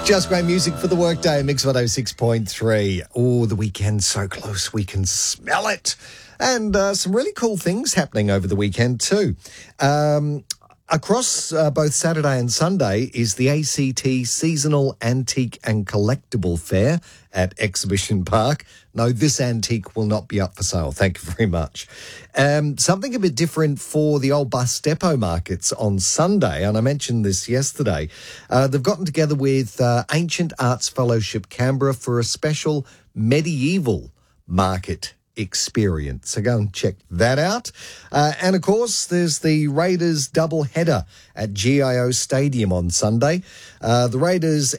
Just great music for the workday, Mix 106.3. Oh, the weekend's so close, we can smell it. And some really cool things happening over the weekend too. Across both Saturday and Sunday is the ACT Seasonal Antique and Collectible Fair at Exhibition Park. No, this antique will not be up for sale. Thank you very much. Something a bit different for the old bus depot markets on Sunday, and I mentioned this yesterday. They've gotten together with Ancient Arts Fellowship Canberra for a special medieval market experience. So go and check that out. And of course, there's the Raiders double header at GIO Stadium on Sunday. The Raiders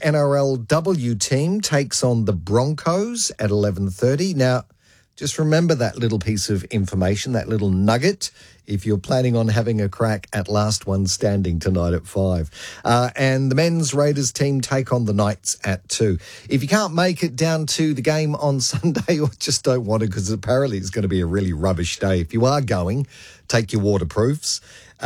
NRLW team takes on the Broncos at 11:30. Now, just remember that little piece of information, that little nugget, if you're planning on having a crack at last one standing tonight at 5. And the men's Raiders team take on the Knights at 2. If you can't make it down to the game on Sunday or just don't want to because apparently it's going to be a really rubbish day, if you are going, take your waterproofs.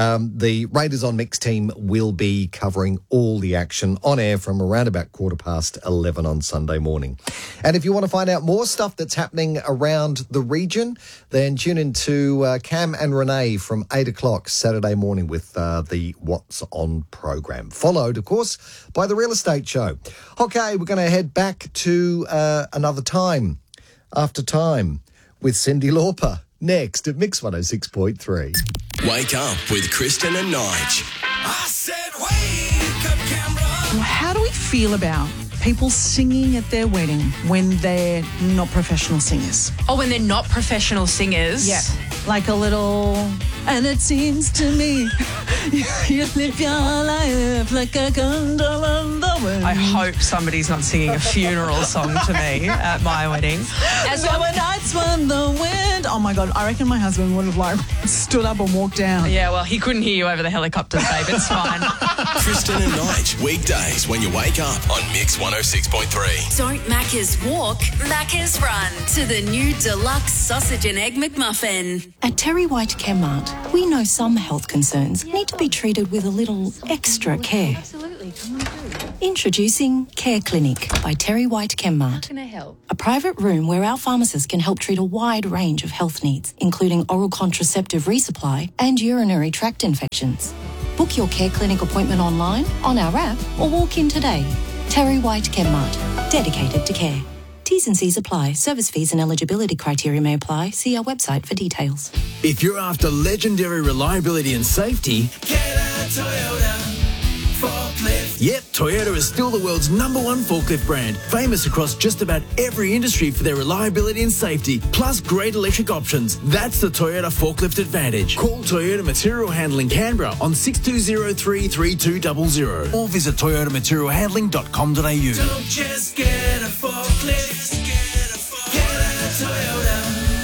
The Raiders on Mix team will be covering all the action on air from around about 11:15 on Sunday morning. And if you want to find out more stuff that's happening around the region, then tune into Cam and Renee from 8 o'clock Saturday morning with the What's On program. Followed, of course, by the Real Estate Show. Okay, we're going to head back to another time, after time, with Cyndi Lauper. Next at Mix 106.3. Wake up with Kristen and Nige. I said wake up, Canberra. How do we feel about people singing at their wedding when they're not professional singers? Oh, when they're not professional singers? Yeah. Like a little, and it seems to me, you live your life like a candle on the wind. I hope somebody's not singing a funeral song to me at my wedding. As there were nights when the wind... Oh, my God, I reckon my husband would have, stood up and walked down. Yeah, well, he couldn't hear you over the helicopters, babe. It's fine. Kristen and Nige, weekdays when you wake up on Mix 106.3. Don't Macca's walk, Macca's run to the new deluxe sausage and egg McMuffin. At Terry White Chemmart, we know some health concerns need to be treated with a little extra care. Absolutely, come on through. Introducing Care Clinic by Terry White Chemmart. Can I help? A private room where our pharmacists can help treat a wide range of health needs, including oral contraceptive resupply and urinary tract infections. Book your Care Clinic appointment online, on our app, or walk in today. Terry White Chemmart, dedicated to care. T's and C's apply. Service fees and eligibility criteria may apply. See our website for details. If you're after legendary reliability and safety, Get a Toyota forklift. yep, Toyota is still the world's #1 forklift brand, famous across just about every industry for their reliability and safety, plus great electric options. That's the Toyota Forklift Advantage. Call Toyota Material Handling Canberra on 6203 3200 or visit toyotamaterialhandling.com.au. Don't just get a forklift. Get a Toyota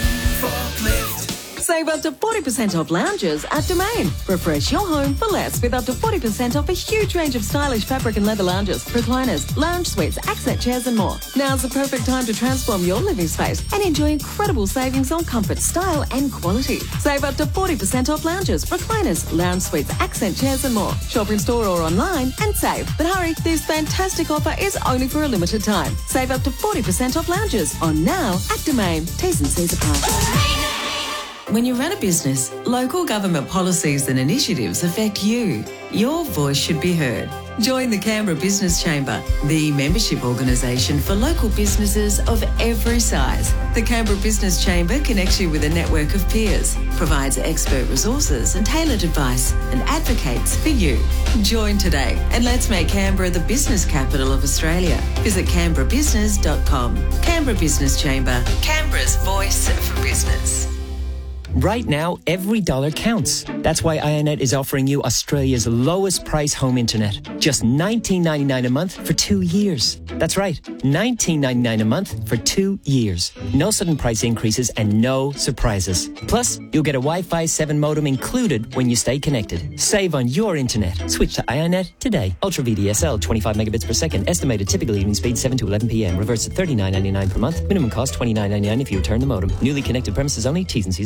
forklift. Save up to 40% off lounges at Domain. Refresh your home for less with up to 40% off a huge range of stylish fabric and leather lounges, recliners, lounge suites, accent chairs and more. Now's the perfect time to transform your living space and enjoy incredible savings on comfort, style and quality. Save up to 40% off lounges, recliners, lounge suites, accent chairs and more. Shop in store or online and save. But hurry, this fantastic offer is only for a limited time. Save up to 40% off lounges on now at Domain. T's and C's apply. When you run a business, local government policies and initiatives affect you. Your voice should be heard. Join the Canberra Business Chamber, the membership organisation for local businesses of every size. The Canberra Business Chamber connects you with a network of peers, provides expert resources and tailored advice, and advocates for you. Join today and let's make Canberra the business capital of Australia. Visit canberrabusiness.com. Canberra Business Chamber, Canberra's voice for business. Right now, every dollar counts. That's why IONET is offering you Australia's lowest price home internet. Just $19.99 a month for 2 years. That's right, $19.99 a month for 2 years. No sudden price increases and no surprises. Plus, you'll get a Wi-Fi 7 modem included when you stay connected. Save on your internet. Switch to IONET today. Ultra VDSL, 25 megabits per second. Estimated typical evening speed 7 to 11 p.m. Reverse at $39.99 per month. Minimum cost $29.99 if you return the modem. Newly connected premises only. T's and C's apply.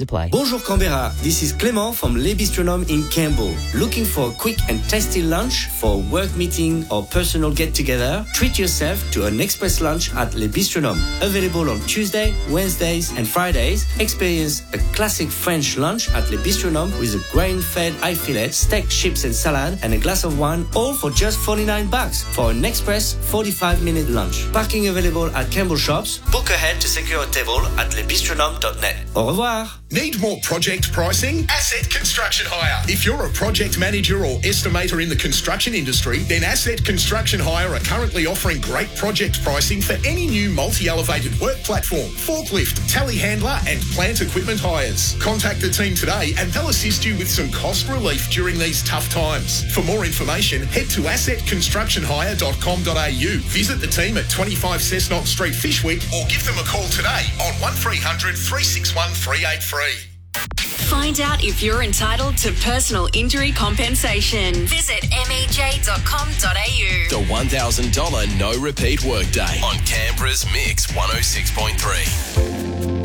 Bonjour Canberra, this is Clément from Le Bistronome in Campbell. Looking for a quick and tasty lunch for a work meeting or personal get-together? Treat yourself to an express lunch at Le Bistronome. Available on Tuesday, Wednesdays and Fridays. Experience a classic French lunch at Le Bistronome with a grain-fed eye fillet, steak, chips and salad and a glass of wine, all for just $49 for an express 45-minute lunch. Parking available at Campbell shops. Book ahead to secure a table at lebistronome.net. Au revoir. Need more project pricing? Asset Construction Hire. If you're a project manager or estimator in the construction industry, then Asset Construction Hire are currently offering great project pricing for any new multi-elevated work platform, forklift, telehandler and plant equipment hires. Contact the team today and they'll assist you with some cost relief during these tough times. For more information, head to assetconstructionhire.com.au. Visit the team at 25 Cessnock Street, Fishwick, or give them a call today on 1300 361 383. Find out if you're entitled to personal injury compensation. Visit mej.com.au. The $1,000 no repeat workday on Canberra's Mix 106.3.